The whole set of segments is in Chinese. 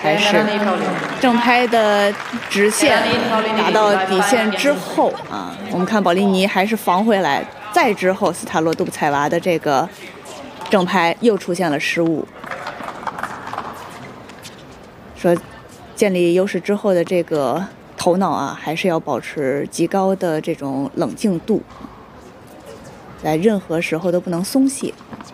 开始，正拍的直线打到底线之后啊，我们看保利尼还是防回来，再之后斯塔洛杜布采娃的这个正拍又出现了失误。说建立优势之后的这个头脑啊，还是要保持极高的这种冷静度，在任何时候都不能松懈。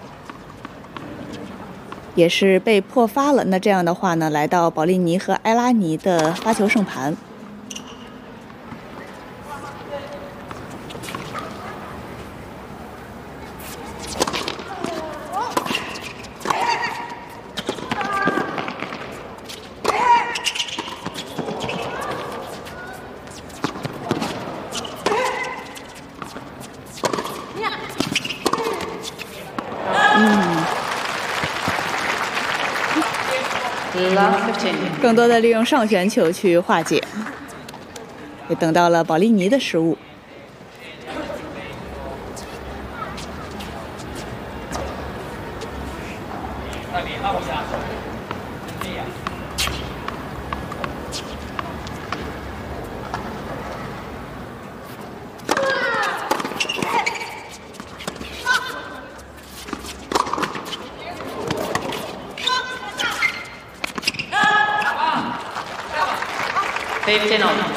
也是被破发了，那这样的话呢，来到保利尼和埃拉尼的发球胜盘。更多的利用上旋球去化解，也等到了保利尼的失误。 15 on.